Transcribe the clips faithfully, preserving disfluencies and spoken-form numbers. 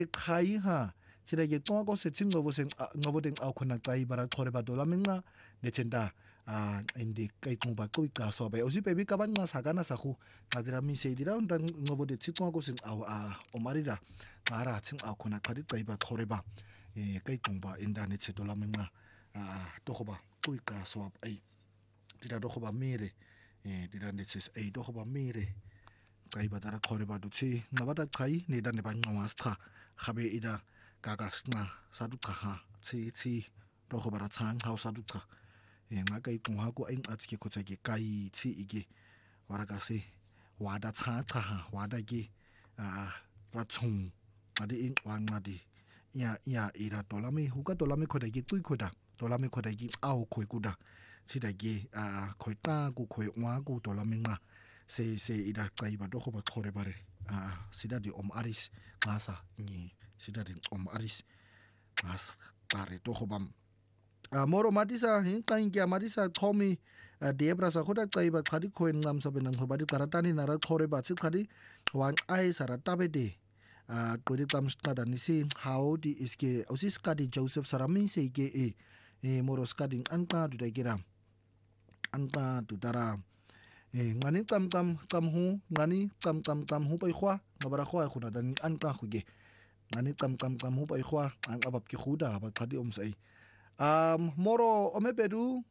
Kai ha sida ke tsoa ko se tsingobo se ngobo ding au khona kai bara khore ba dola menga nechenda a indi kai tsuba ko ka so ba o si bebi ka ba nga sagana sa go ga dira mi se dira unda ngobo de tsoa ko se au a o marida ara tsin au khona ka di kai ba khore ba e kai tsuba inda ne tse dola menga a to go ba ko ka so ba ai dira do go ba mere e dira ne tse ai do go ba mere kai ba dara khore ba du tsi nga ba da kai ne da ne ba nga stra gabe ida kaga sna sa du ha tsi tsi do go ba ra tsang ha sa du ka e nga kai tong ha ko eng a tske khotsa ke kai tsi ige wara ka se wa da tsha tsha ha wa da ke a ra chung a di ing wa nga di ya ya ira dola me hu ka dola me khoda ke tsui khoda dola me khoda ke au khoi kuda sida ke a khoi ta ku khoi wa ku dola me nga se se ida kai ba do go ba khore bare a sida di om aris ngasa ni sida di om aris ngas bare do go ba a moro matisa hin kain kya matisa thomi debra sa khoda kai ba khadi khoen ngam sa benang ho ba di karatani nara khore ba chi khadi wan ai sara tabe de a kodi tam stada ni si how di iske osis kadi joseph sarami se ke e e moro skading anka du dai gira anka du dara e ngani tam tam tam hu ngani tam tam tam hu pai khwa ngabara khwa khuna dan anka khuge ngani tam tam tam hu pai khwa ang abab ki khuda ba khadi om sai Um, moro ome Peru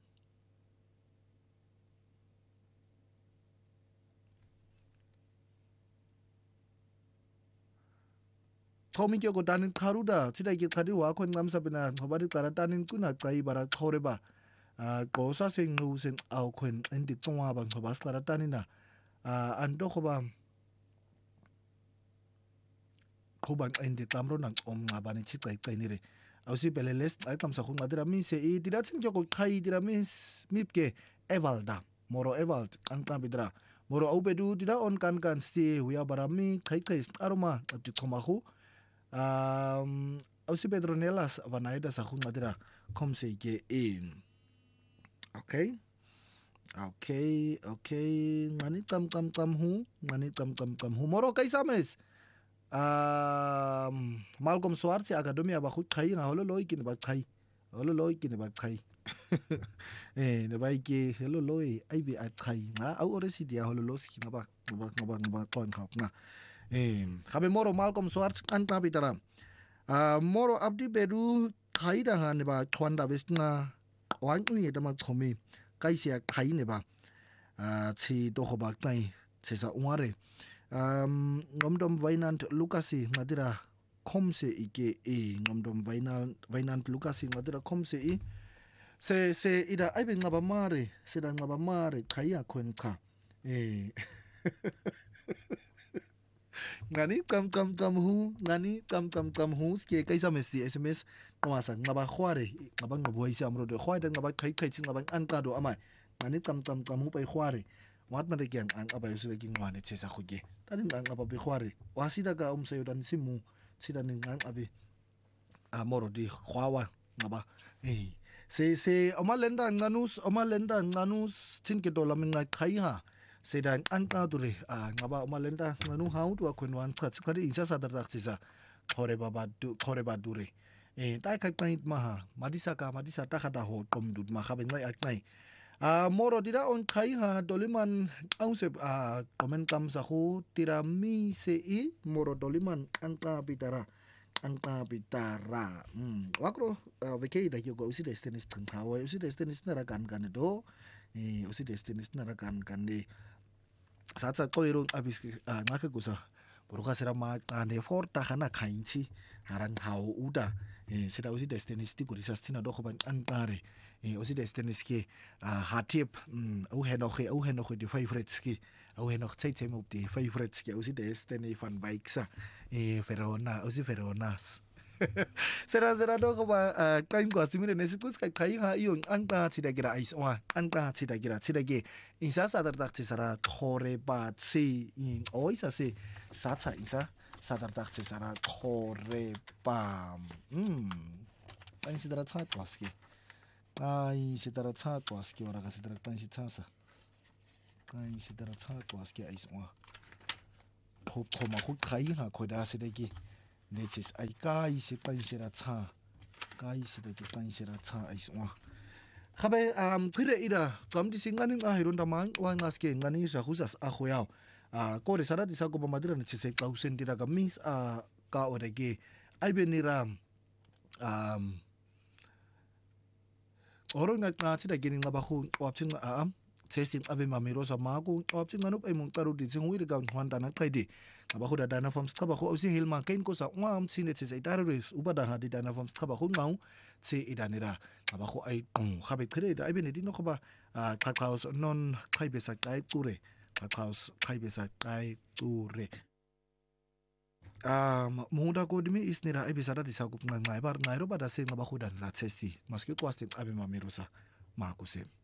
Tommy kyo ko tanin karuda sida ki khadi wa kon ngam sabina hobari tara tanin kuna kai bara khoreba a ko sa sing nu sen au kon endi tswa bang hobas tara tanina a ando khoba khobang endi tamro nang om ngabani chi tsai tsai ni re ausi peleles ai kam sa khunga dira mi se i dira tsin ko khai dira mi mipke evalda moro evald angka bidra moro obedu dira on kan kan sti wi abarami khai khai aroma ati khomahu um ausi pedronelas vanaida sa khunga dira kom se ke in okay okay okay ngani tam tam tam hu ngani tam tam tam hu moro kai sames Um, Malcolm Swartz Academy ba khut khai nga holo loi kin ba khai holo loi kin ba khai eh ne bai ke holo loi ai bi a khai nga au ore si dia holo los ki nga ba nga ba nga ba kon khap nga eh khabe moro Malcolm Swartz kan ta bitara ah moro abdi bedu khai da han ba thwanda west nga wan ni da ma khomi kai sia khai ne ba ah chi to khoba tai chesa ungare um ngomdom vainant lukasi ngadira khomse ike e ngomdom vainant vainant lukasi ngadira khomse e se se ida aibe ngaba mare se da ngaba mare khaya khon kha e ngani kam kam kam hu ngani kam kam kam hu ke kaisa mesi sms kwasa ngaba khware ngaba ngaboi si amro de khwai da ngaba khai khai chi ngaba an ka do amai ngani kam kam kam hu pai khware wat ma de kyang ang abai su de king wane chesa khuge tadin ang ababe khware wasida ka um sayo dan simu sida ning ang abi amoro di khwawa ngaba eh se se omalenda nganus omalenda nganus tin ke dola min ngai khai ha se dan an ka dure a ngaba omalenda nganu hau tu akwen wan khat khari insa sadar dak chisa khore baba du khore ba dure eh tai khai paint ma ha madisa ka madisa ta khada ho tom dut ma khabe ngai ak nai a moro dira on khai ha doliman ang se a komen kam sa khu tira mi se i moro doliman anta bitara anta bitara mm wakro veke da yo go usi destinis tang hawa usi destinis na kan kan do e usi destinis na kan kan de sa sa ko iro abis ngaka gusa Buruka sera ma ane forta khana khainchi haran hau uda e sera usi destinis ti kurisa stina do khoban antare e usi destinis ke hatip au heno khe au heno khe di favorites ke au heno tsai tsai mo di favorites ke usi destiny fan bikes e Verona usi Veronas sera sera do khoba time ko simire ne sikus kai kai ha iyon anta chida gira ais wa anta chida gira chida ge insa sadar dak sera khore ba chi in oisa se satsa insa sadar dak sera khore ba mm ai sidara chat waski ai sidara chat waski ora ka sidara tan si chasa ai sidara chat waski ais wa khop khoma khu kai ha khoda se de ge Netis ay kai se kai se ra tsa kai se de kai se ra tsa ay swa Gabe um qire ida kam di singani nga hiron damang wa ngaske ngani sa khusas a khoyaw a ko re sara di sa ko pamadira ne tse ka usen dira ka mis a ka orege ay benira um oro nga nga tida gini nga ba khu wapchin a am testing abe mamiro sa maku wapchin nga nup ay mong taro di sing wiri ka hwanda na kaidi nga ba khu da dana forms ka ba khu osi hilma kain ko sa ngam sine tse ay terrorist ubada ha di dana forms ka ba khu ngau tse idanira nga ba khu ay gabe qire ida ay benedi no ba qaqaos non qaibesa qai ture qaqaos qaibesa qai ture Um, muda ko dimi isnira ay bisada di sagup nga ngay bar ngay ro ba da se nga ba khu dan la testi maski ko astin abe mamiro sa makusem